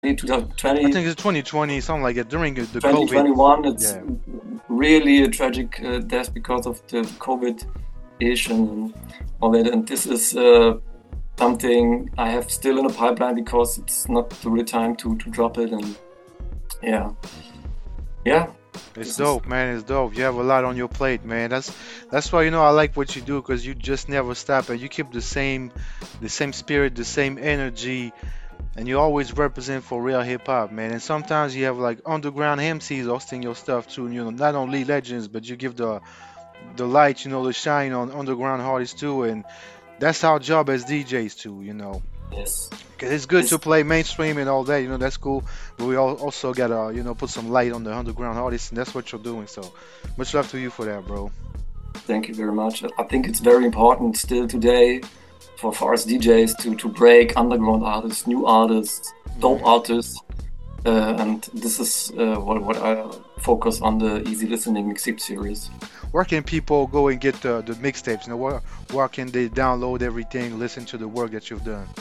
I 2020, think it's 2020, something like it, during the COVID. 2021. It's Yeah. really a tragic death because of the COVID issue and all that. And this is something I have still in the pipeline because it's not the real time to drop it. And yeah, yeah, It's this is dope, man. It's dope. You have a lot on your plate, man. That's why I like what you do because you just never stop and you keep the same spirit, the same energy, and you always represent for real hip hop, man. And sometimes you have like underground MCs hosting your stuff too. Not only legends, but you give the light, the shine on underground artists too. And that's our job as DJs too. yes. 'Cause it's good This to play mainstream and all that, that's cool. But we also gotta, put some light on the underground artists, and that's what you're doing. So much love to you for that, bro. Thank you very much. I think it's very important still today for us DJs to break underground artists, new artists, dope Hmm. artists. And this is what I focus on the Easy Listening mixtape series. Where can people go and get the mixtapes? Where can they download everything, listen to the work that you've done?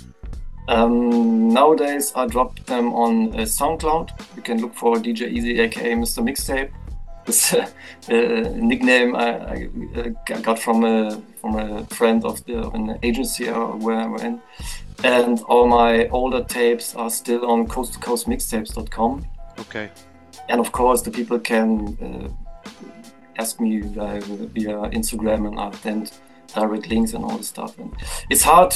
Nowadays, I drop them on SoundCloud. You can look for DJ Easy, aka Mr. Mixtape. This nickname I got from a friend of an agency where I'm in. And all my older tapes are still on coast-to-coastmixtapes.com. Okay. And of course, the people can ask me via Instagram, and I'll send direct links and all this stuff. And it's hard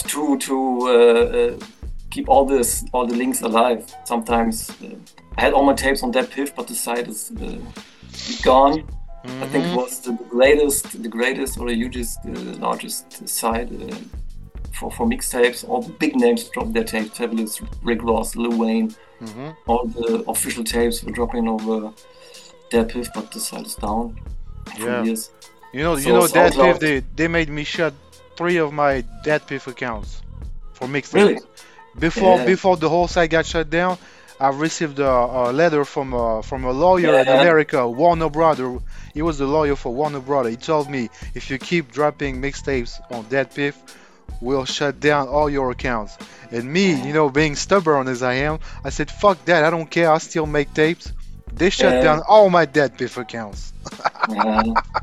to keep all the links alive. Sometimes I had all my tapes on that piff, but the site is gone. I think it Hmm. was the greatest or the hugest, largest site for mixtapes. All the big names dropped their tapes. Fabulous, Rick Ross, Lil Wayne. Hmm. All the official tapes were dropping over their piff, but the site is down for Yeah. years. You So know that piff, SoundCloud, they made me shut three of my Dead Piff accounts for really? mixtapes. Before Yeah, before the whole site got shut down, I received a letter from a lawyer in yeah. America, Warner Brother. He was the lawyer for Warner Brother. He told me if you keep dropping mixtapes on Dead Piff, we'll shut down all your accounts. And me, being stubborn as I am, I said, fuck that. I don't care. I still make tapes. They shut Yeah, down all my Dead Piff accounts. yeah.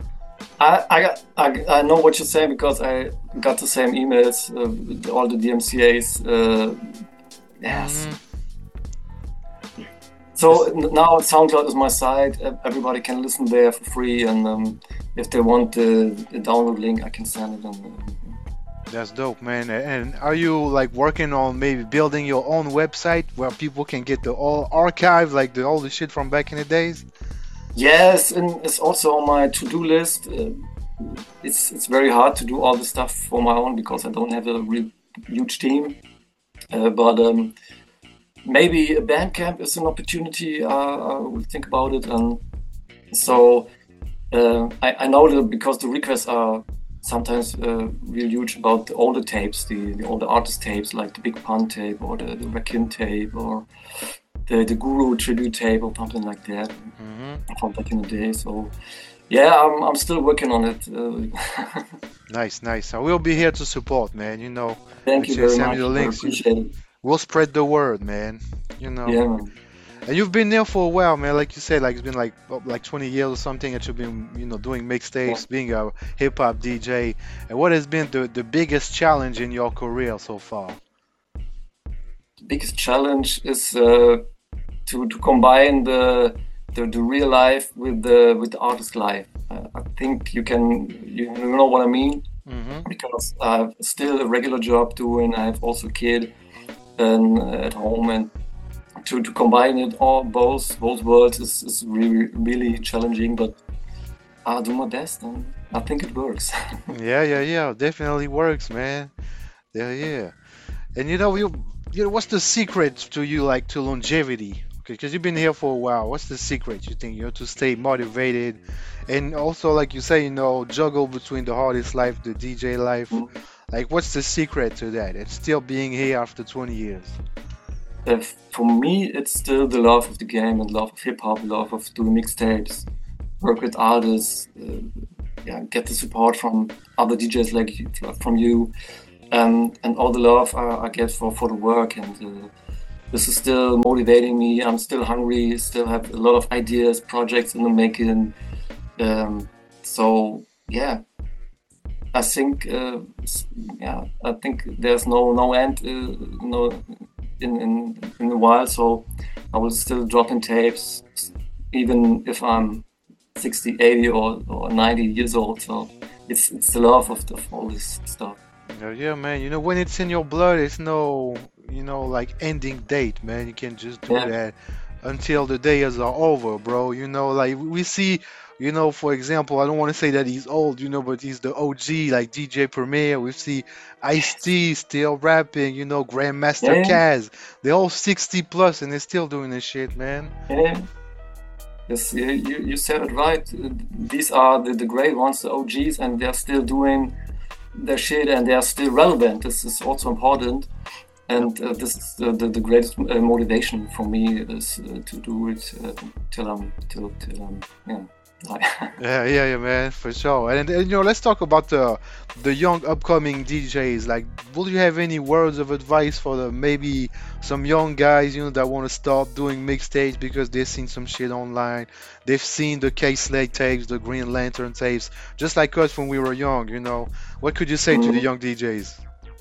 I know what you're saying because I got the same emails with all the DMCA's. Yes. Hmm. So now SoundCloud is my site. Everybody can listen there for free, and if they want the download link, I can send it. And That's dope, man. And are you like working on maybe building your own website where people can get the all archive, like all the shit from back in the days? yes, and it's also on my to-do list. It's very hard to do all the stuff for my own because I don't have a real huge team. But maybe a Bandcamp is an opportunity. I will think about it. And so I know that because the requests are sometimes real huge about the older tapes, the older artist tapes, like the Big Pun tape or the Rakim tape or the Guru tribute tape or something like that Hmm. from back in the day. So yeah, I'm still working on it. Nice, nice. I will be here to support, man. Thank you Which is very send me much. the I links. appreciate it. We'll spread the word, man. You know. Yeah, man. And you've been there for a while, man. Like you said, like it's been like 20 years or something that you've been, doing Yeah. mixtapes, being a hip hop DJ. And what has been the biggest challenge in your career so far? The biggest challenge is to combine the real life with the artist life. I think you know what I mean Hmm. because I have still a regular job doing. I have also a kid and at home, and to combine it all both worlds is really challenging. But I'll do my best, and I think it works. Yeah, yeah, yeah. Definitely works, man. Yeah, yeah. And what's the secret to you, like to longevity? Because you've been here for a while. What's the secret you think, to stay motivated and also, like you say, juggle between the artist life, the DJ life? Like, what's the secret to that? It's still being here after 20 years. For me, it's still the love of the game and love of hip hop, love of doing mixtapes, work with artists, yeah, get the support from other DJs like from you, and all the love I get for the work and this is still motivating me. I'm still hungry, still have a lot of ideas, projects in the making. So yeah, I think I think there's no end, in a while. So I will still drop in tapes, even if I'm 60, 80 or 90 years old. So it's the love of all this stuff. Yeah, man. You know, when it's in your blood, it's no, like ending date, man. You can just do Yeah, that until the days are over, bro. You know, like we see, for example, I don't want to say that he's old, but he's the OG, like DJ Premier. We see Ice-T still rapping, Grandmaster yeah, Caz. They're all 60 plus and they're still doing this shit, man. yeah. Yes, you said it right. These are the great ones, the OGs, and they're still doing their shit and they are still relevant. This is also important. Yep. And this is the greatest motivation for me is to do it till I'm yeah. Yeah, man, for sure. And let's talk about the young upcoming DJs. Like, will you have any words of advice for maybe some young guys, that want to start doing mixtapes because they've seen some shit online, they've seen the K-Slate tapes, the Green Lantern tapes, just like us when we were young. What could you say to the Mm, young DJs?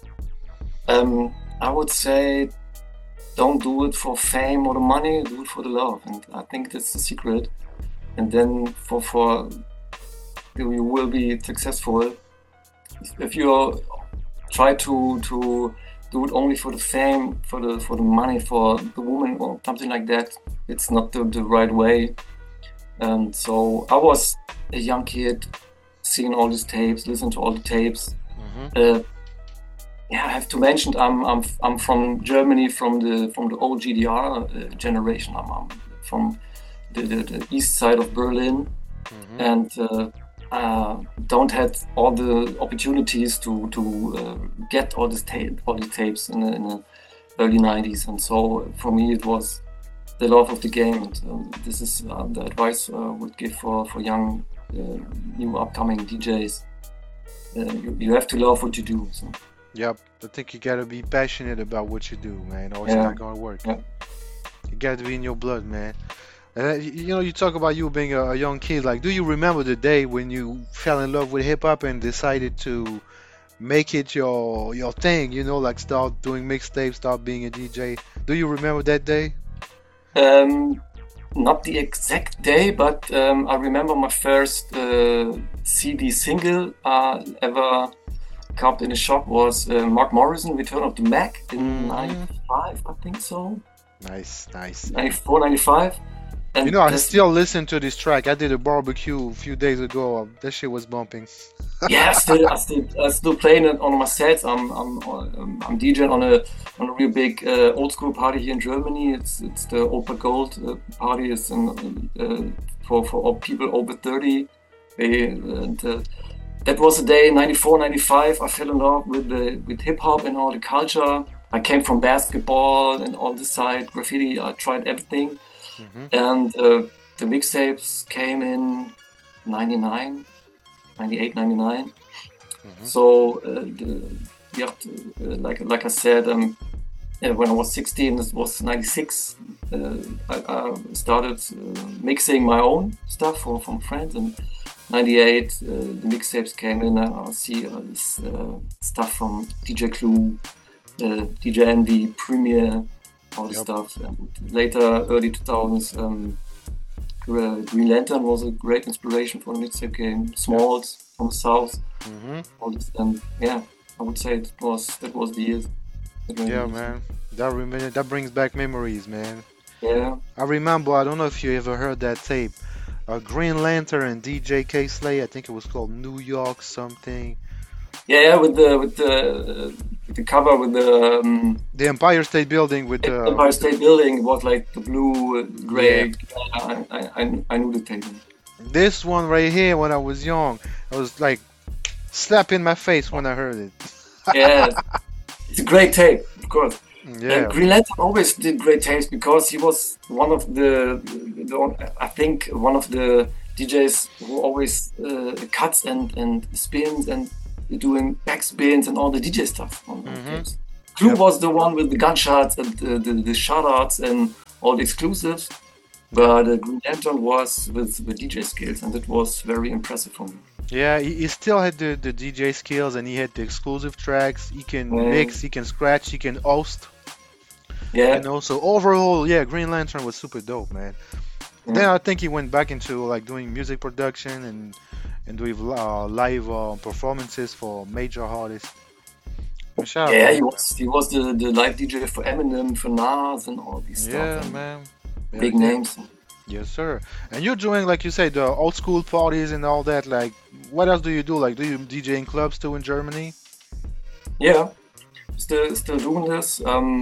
I would say don't do it for fame or the money, do it for the love, and I think that's the secret. And then for you will be successful. If you try to do it only for the fame, for the money, for the woman or something like that, it's not the right way. And so I was a young kid, seeing all these tapes, listening to all the tapes. Hmm. Uh, yeah, I have to mention I'm from Germany, from the old GDR generation. I'm from the east side of Berlin, Hmm. and don't had all the opportunities to get all these tapes in the early 90s. And so for me it was the love of the game. And this is the advice I would give for young new upcoming DJs. You have to love what you do. So Yep. I think you gotta be passionate about what you do, man, or it's yeah, not gonna work. yeah. You gotta be in your blood, man. You talk about you being a young kid. Like, do you remember the day when you fell in love with hip hop and decided to make it your thing? Like start doing mixtapes, start being a DJ. Do you remember that day? Um, Not the exact day, but I remember my first CD single ever caught in a shop was Mark Morrison, Return of the Mac in Hmm. 95, I think so, Nice, nice. 94, 95. And I this, still listen to this track. I did a barbecue a few days ago. That shit was bumping. yeah, I still playing it on my sets. I'm DJing on a real big old school party here in Germany. It's the Opa Gold party. It's for all people over 30. That was the day 94, 95. I fell in love with hip hop and all the culture. I came from basketball and all this side, graffiti. I tried everything, Hmm. and the mixtapes came in 99. 98, 99. Hmm. So, like I said, when I was 16, this was 96. I started mixing my own stuff from friends, and 98 the mixtapes came in. I see this stuff from DJ Clue, DJ Envy, Premiere, all this Yep. stuff. And later, early 2000s. Green Lantern was a great inspiration for the mixtape game. Smalls from the south, Hmm. all this, and yeah, I would say that was the years. The great Yeah, years. man. That brings back memories, man. Yeah, I remember. I don't know if you ever heard that tape. Green Lantern and DJ K-Slay. I think it was called New York something. yeah, with the cover with the The Empire State Building with Empire State Building. It was like the blue, yeah. gray. I knew the tape. This one right here, when I was young, I was like slap in my face when I heard it. Yeah, it's a great tape, of course. And Yeah. Green Lantern always did great tapes because he was one of I think one of the DJs who always cuts and spins and doing backspins and all the DJ stuff on Hmm. tapes. Clue Yep. was the one with the gunshots and the shout-outs and all the exclusives. But Green Lantern was with DJ skills, and it was very impressive for me. Yeah, he still had the DJ skills and he had the exclusive tracks. He can And mix, he can scratch, he can host. yeah, And also overall, yeah, Green Lantern was super dope, man. Then yeah, I think he went back into like doing music production and doing live performances for major artists. And shout out to yeah. him, He was the live DJ for Eminem, for Nas, and all these man. stuff, Yeah, and man. Yeah, big yeah. names. Yes, sir. And you're doing, like you said, the old school parties and all that. Like, what else do you do? Like, do you DJ in clubs too in Germany? Yeah, still doing this.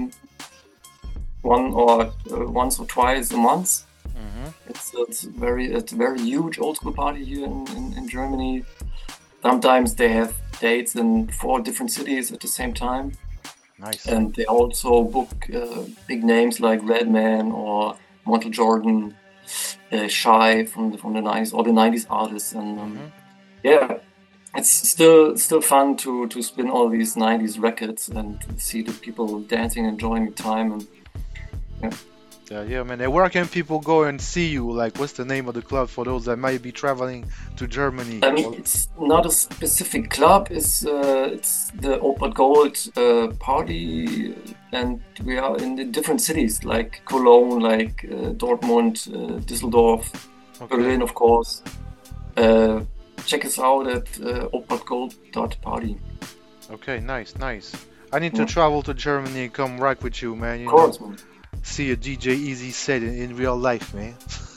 Once or twice a month. Mm-hmm. It's a very huge old school party here in Germany. Sometimes they have dates in 4 different cities at the same time, Nice. and they also book big names like Redman or Michael Jordan, Shy from the 90s, or the 90s artists, and Mm-hmm. yeah, it's still fun to spin all these 90s records and see the people dancing, enjoying the time, and yeah. Yeah, man. And where can people go and see you? Like, what's the name of the club for those that might be traveling to Germany? It's not a specific club. It's the Opert Gold party, and we are in the different cities like Cologne, like Dortmund, Düsseldorf, Okay. Berlin, of course. Check us out at opertgold.party. Okay, nice, nice. I need to Yeah. travel to Germany and come rock with you, man. Of You know, course, man. see a DJ Easy set in real life, man.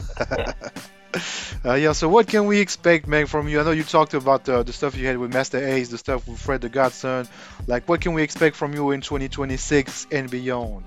Yeah, so what can we expect, man, from you? I know you talked about the stuff you had with Master Ace, the stuff with Fred the Godson. Like, what can we expect from you in 2026 and beyond?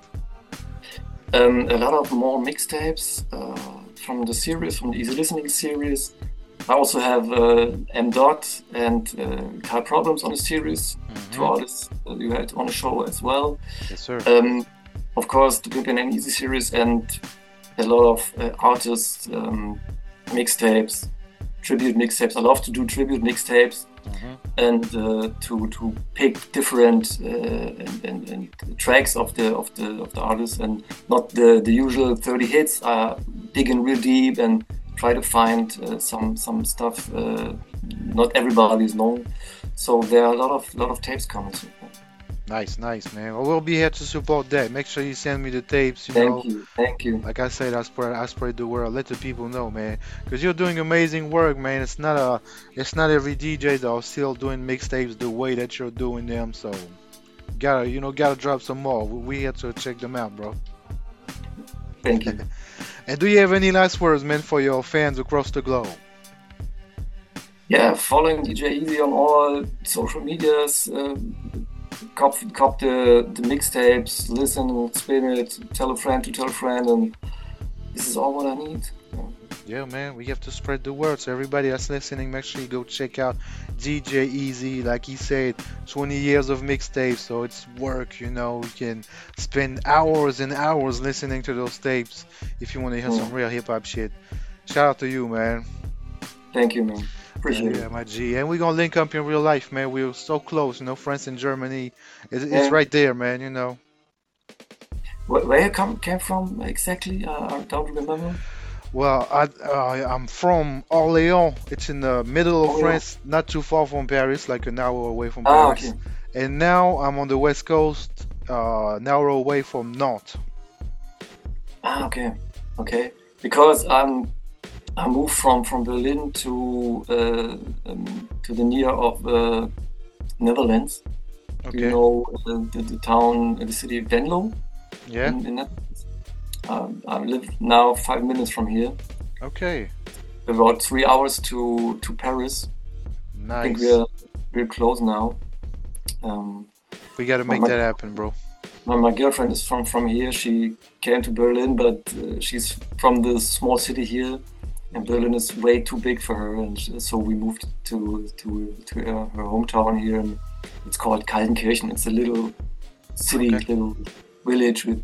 A lot of more mixtapes from the series, from the Easy Listening series. I also have M. Dot and Car Problems on the series, 2 Hmm. artists you had on the show as well. Yes, sir. Of course, the Pimpin' and Easy series, and a lot of artists, mixtapes, tribute mixtapes. I love to do tribute mixtapes Hmm. and to pick different and tracks of the artists, and not the usual 30 hits. Dig in real deep and try to find some stuff not everybody is known. So there are a lot of tapes coming soon. Nice, nice, man. Well, we'll be here to support that. Make sure you send me the tapes, you know. Thank you. Like I said, I spread the word. Let the people know, man. Because you're doing amazing work, man. It's not every DJ that are still doing mixtapes the way that you're doing them. So, gotta drop some more. We here to check them out, bro. Thank you. And do you have any last words, man, for your fans across the globe? Yeah, following DJ Easy on all social medias. Cop the mixtapes, listen, spin it, tell a friend to tell a friend, and this is all what I need. Yeah, man, we have to spread the word. So everybody that's listening, make sure you go check out DJ Easy. Like he said, 20 years of mixtapes, so it's work, you know. You can spend hours and hours listening to those tapes if you want to hear some real hip hop shit. Shout out to you, man. Thank you, man. Appreciate Yeah, it. my G. And we're gonna link up in real life, man. We're so close, you know. France and Germany, it's Yeah. right there, man. You know. Where you came from exactly? I don't remember. Well, I'm from Orléans. It's in the middle of Orléans. France, not too far from Paris, like an hour away from Ah, Paris. okay. And now I'm on the west coast, an hour away from Nantes. Ah, okay. Okay. Because I moved from Berlin to the near of Netherlands. Do you Okay. know the town, the city of Venlo Yeah. in Netherlands? I live now 5 minutes from here. Okay. About 3 hours to Paris. I think Nice. we're close now. Um, We gotta my, make my, that happen, bro. my girlfriend is from here. She came to Berlin, but she's from the small city here, and Berlin is way too big for her. And so we moved to her hometown here, and it's called Kaltenkirchen. It's a little city, Okay. little village with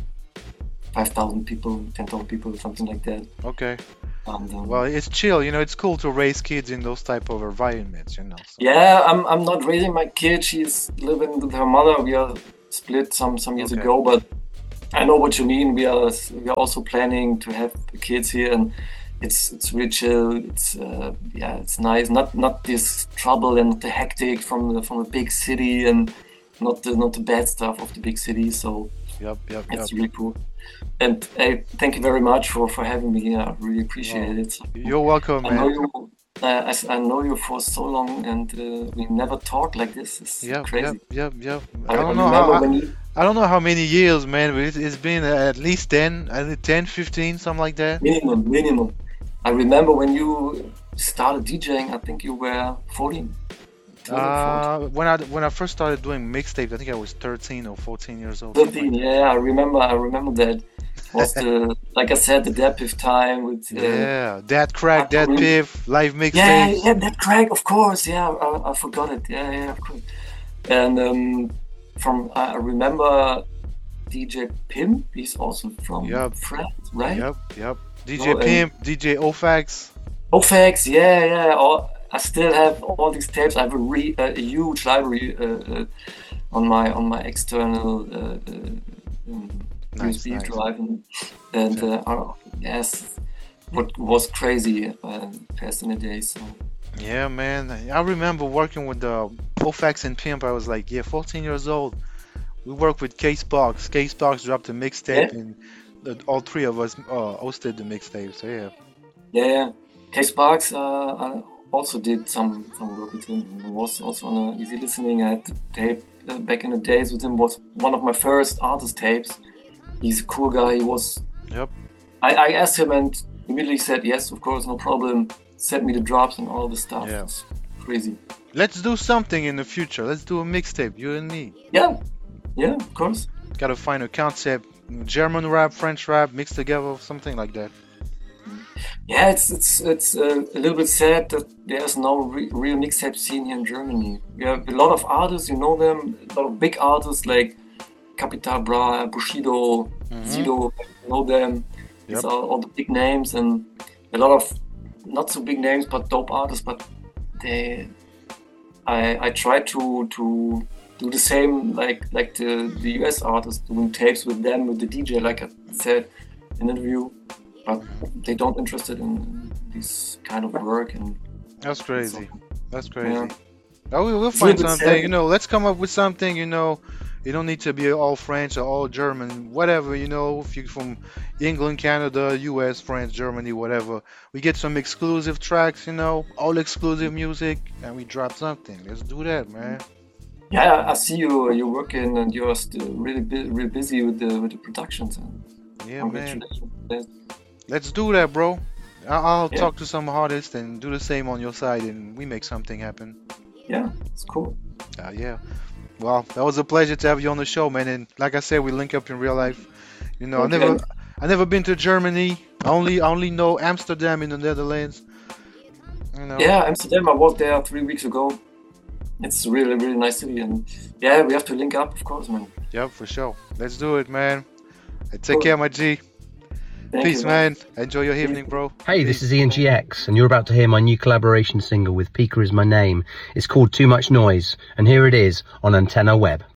5,000 people, 10,000 people, something like that. Okay. And Well, it's chill, you know. It's cool to raise kids in those type of environments, you know. So. yeah, I'm not raising my kid. She's living with her mother. We are split some years ago, but I know what you mean. We are also planning to have kids here, and it's really chill. It's nice. Not this trouble and the hectic from a big city, and not the bad stuff of the big city. So it's really cool. And thank you very much for having me here. I really appreciate it. You're welcome, man. I know you for so long, and we never talked like this. It's crazy. I don't know how many years, man, but it's been at least 10, 15, something like that. Minimum. I remember when you started DJing, I think you were 14. When I first started doing mixtapes, I think I was 13 or 14 years old. 13, yeah, I remember that. It was like I said, the DatPiff time with Dat Crack, DatPiff, live mixtapes. Yeah, Dat Crack, of course. Yeah, I forgot it. Yeah, of course. And I remember DJ Pimp. He's also from France, right? Yep. DJ Pimp, DJ Ofax. Ofax, yeah. I still have all these tapes. I have a huge library on my external USB drive, and yes, what was crazy past in the day. So yeah, man, I remember working with Ofax and Pimp. I was like 14 years old. We worked with Casebox. Casebox dropped a mixtape, and all three of us hosted the mixtape. So yeah. Casebox. I also did some work with him. He was also on Easy Listening. I had the tape back in the days with him. Was one of my first artist tapes. He's a cool guy. He was. Yep. I asked him, and immediately said yes, of course, no problem. Sent me the drops and all the stuff. Yeah. It's crazy. Let's do something in the future. Let's do a mixtape, you and me. Yeah, of course. Gotta find a concept, German rap, French rap, mixed together, something like that. Yeah, it's a little bit sad that there's no real mixtape scene here in Germany. We have a lot of artists, you know them, a lot of big artists like Capital Bra, Bushido, Sido, you know them. These are all the big names, and a lot of not so big names but dope artists. But I try to do the same like the US artists, doing tapes with them, with the DJ, like I said in the interview. But they don't interested in this kind of work, and that's crazy. That's crazy. Yeah. Oh, we'll find something. You know, let's come up with something. You know, you don't need to be all French or all German, whatever. You know, if you're from England, Canada, US, France, Germany, whatever, we get some exclusive tracks. You know, all exclusive music, and we drop something. Let's do that, man. Yeah, I see you're working, and you're still really busy with the productions. Yeah, man. Let's do that, bro. I'll talk to some artists and do the same on your side, and we make something happen. Yeah, it's cool. Yeah. Well, that was a pleasure to have you on the show, man. And like I said, we link up in real life. You know, I never been to Germany. I only know Amsterdam in the Netherlands. You know. Yeah, Amsterdam. I was there 3 weeks ago. It's a really, really nice city, and yeah, we have to link up, of course, man. Yeah, for sure. Let's do it, man. Take care, my G. Peace, man. Enjoy your evening, bro. Hey, this is Ian GX, and you're about to hear my new collaboration single with Pika Is My Name. It's called Too Much Noise, and here it is on Antenna Web.